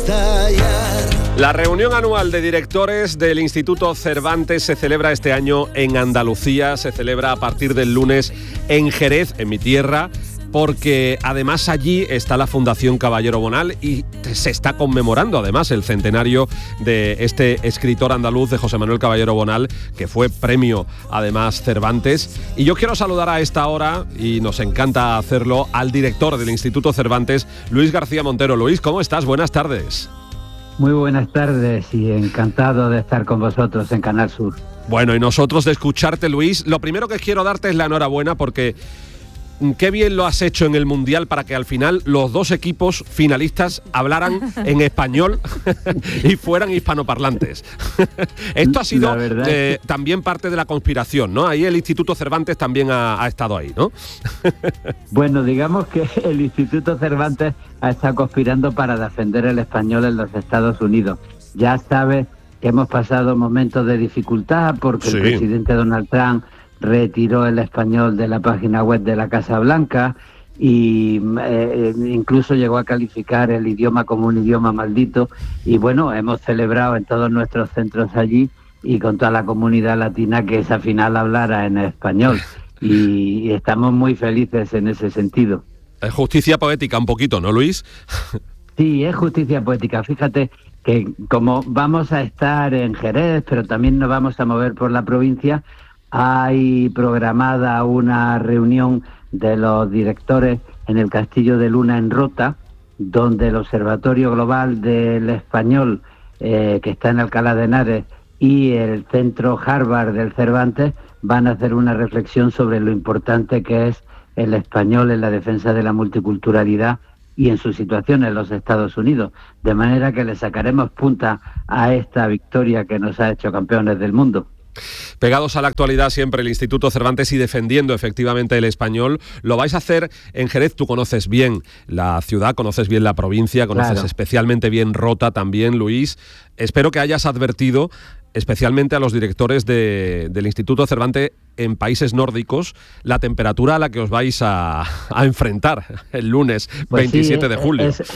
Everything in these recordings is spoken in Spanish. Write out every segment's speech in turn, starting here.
estallar. La reunión anual de directores del Instituto Cervantes se celebra este año en Andalucía, se celebra a partir del lunes en Jerez, en mi tierra, porque además allí está la Fundación Caballero Bonal y se está conmemorando además el centenario de este escritor andaluz, de José Manuel Caballero Bonal, que fue premio además Cervantes. Y yo quiero saludar a esta hora, y nos encanta hacerlo, al director del Instituto Cervantes, Luis García Montero. Luis, ¿cómo estás? Buenas tardes. Muy buenas tardes y encantado de estar con vosotros en Canal Sur. Bueno, y nosotros de escucharte, Luis. Lo primero que quiero darte es la enhorabuena porque qué bien lo has hecho en el Mundial para que al final los dos equipos finalistas hablaran en español y fueran hispanoparlantes. Esto ha sido también parte de la conspiración, ¿no? Ahí el Instituto Cervantes también ha estado ahí, ¿no? Bueno, digamos que el Instituto Cervantes ha estado conspirando para defender el español en los Estados Unidos. Ya sabes que hemos pasado momentos de dificultad porque el presidente Donald Trump retiró el español de la página web de la Casa Blanca y incluso llegó a calificar el idioma como un idioma maldito. Y bueno, hemos celebrado en todos nuestros centros allí y con toda la comunidad latina que esa final hablara en español. Y estamos muy felices en ese sentido. Es justicia poética un poquito, ¿no, Luis? Sí, es justicia poética. Fíjate que como vamos a estar en Jerez, pero también nos vamos a mover por la provincia, hay programada una reunión de los directores en el Castillo de Luna en Rota, donde el Observatorio Global del Español, que está en Alcalá de Henares, y el Centro Harvard del Cervantes van a hacer una reflexión sobre lo importante que es el español en la defensa de la multiculturalidad y en su situación en los Estados Unidos. De manera que le sacaremos punta a esta victoria que nos ha hecho campeones del mundo. Pegados a la actualidad siempre el Instituto Cervantes y defendiendo efectivamente el español. Lo vais a hacer en Jerez. Tú conoces bien la ciudad, conoces bien la provincia, conoces especialmente bien Rota también, Luis. Espero que hayas advertido especialmente a los directores del Instituto Cervantes en países nórdicos la temperatura a la que os vais a enfrentar el lunes 27 de julio. Es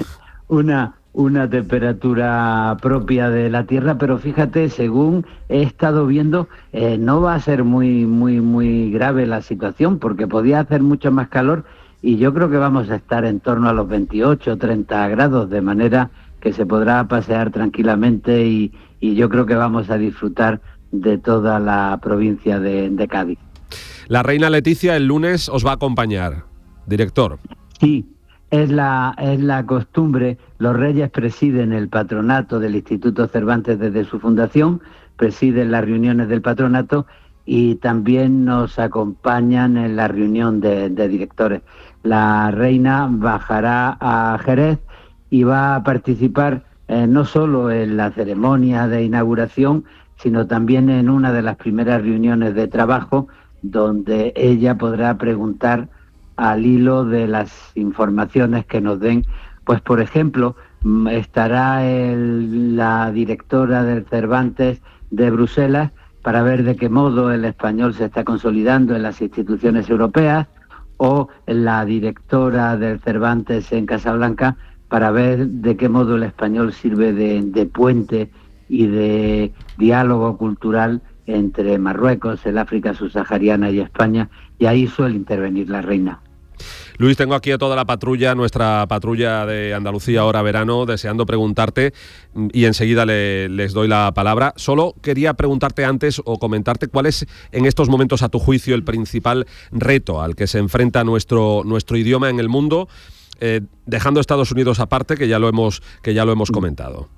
una temperatura propia de la Tierra, pero fíjate, según he estado viendo, no va a ser muy grave la situación, porque podía hacer mucho más calor y yo creo que vamos a estar en torno a los 28 o 30 grados, de manera que se podrá pasear tranquilamente y yo creo que vamos a disfrutar de toda la provincia de Cádiz. La reina Leticia el lunes os va a acompañar, director. Sí. Es la costumbre. Los reyes presiden el patronato del Instituto Cervantes desde su fundación, presiden las reuniones del patronato y también nos acompañan en la reunión de directores. La reina bajará a Jerez y va a participar no solo en la ceremonia de inauguración, sino también en una de las primeras reuniones de trabajo, donde ella podrá preguntar al hilo de las informaciones que nos den. Pues por ejemplo, estará la directora del Cervantes de Bruselas para ver de qué modo el español se está consolidando en las instituciones europeas, o la directora del Cervantes en Casablanca para ver de qué modo el español sirve de puente y de diálogo cultural entre Marruecos, el África subsahariana y España, y ahí suele intervenir la reina. Luis, tengo aquí a toda la patrulla, nuestra patrulla de Andalucía Ahora Verano, deseando preguntarte y enseguida les doy la palabra. Solo quería preguntarte antes o comentarte cuál es en estos momentos, a tu juicio, el principal reto al que se enfrenta nuestro idioma en el mundo, dejando Estados Unidos aparte, que ya lo hemos comentado.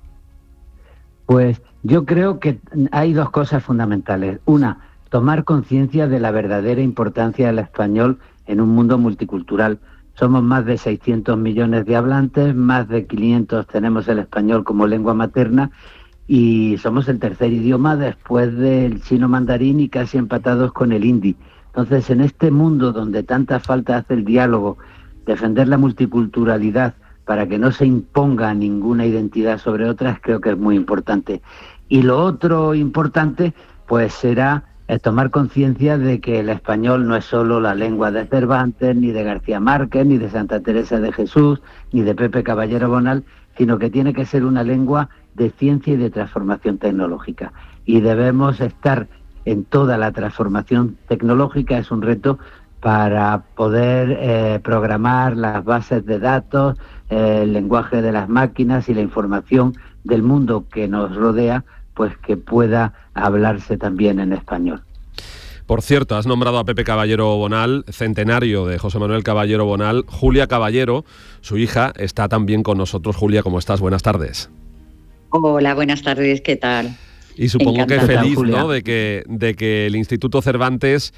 Pues yo creo que hay dos cosas fundamentales. Una, tomar conciencia de la verdadera importancia del español en un mundo multicultural. Somos más de 600 millones de hablantes, más de 500 tenemos el español como lengua materna y somos el tercer idioma después del chino mandarín y casi empatados con el hindi. Entonces, en este mundo donde tanta falta hace el diálogo, defender la multiculturalidad para que no se imponga ninguna identidad sobre otras, creo que es muy importante. Y lo otro importante, pues será tomar conciencia de que el español no es solo la lengua de Cervantes, ni de García Márquez, ni de Santa Teresa de Jesús, ni de Pepe Caballero Bonal. sino que tiene que ser una lengua de ciencia y de transformación tecnológica. Y debemos estar en toda la transformación tecnológica, es un reto para poder programar las bases de datos, el lenguaje de las máquinas y la información del mundo que nos rodea, pues que pueda hablarse también en español. Por cierto, has nombrado a Pepe Caballero Bonal, centenario de José Manuel Caballero Bonal. Julia Caballero, su hija, está también con nosotros. Julia, ¿cómo estás? Buenas tardes. Hola, buenas tardes, ¿qué tal? Y supongo Encantada. que feliz, Julia, ¿no?, de que el Instituto Cervantes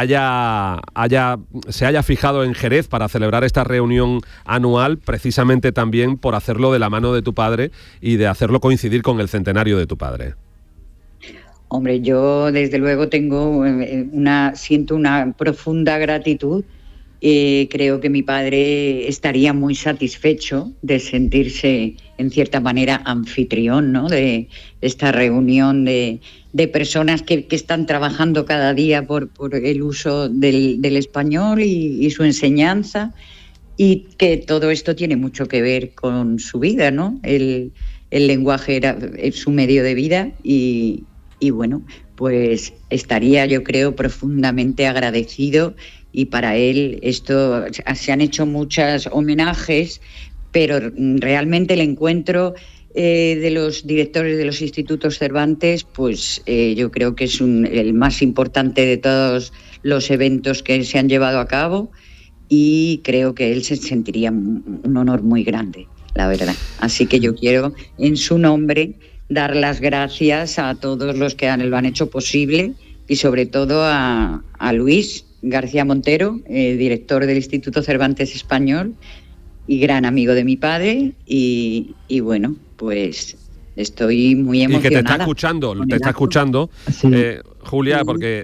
se haya fijado en Jerez para celebrar esta reunión anual, precisamente también por hacerlo de la mano de tu padre y de hacerlo coincidir con el centenario de tu padre. Hombre, yo desde luego siento una profunda gratitud. Creo que mi padre estaría muy satisfecho de sentirse, en cierta manera, anfitrión, ¿no?, de esta reunión de personas que están trabajando cada día por el uso del español y su enseñanza, y que todo esto tiene mucho que ver con su vida, ¿no? El lenguaje es su medio de vida y bueno, pues estaría, yo creo, profundamente agradecido. Y para él se han hecho muchos homenajes, pero realmente el encuentro de los directores de los institutos Cervantes, pues yo creo que es el más importante de todos los eventos que se han llevado a cabo, y creo que él se sentiría un honor muy grande, la verdad. Así que yo quiero, en su nombre, dar las gracias a todos los que lo han hecho posible, y sobre todo a Luis García Montero, director del Instituto Cervantes Español y gran amigo de mi padre, y bueno, pues estoy muy emocionada. Y que te está escuchando, Sí. Julia, porque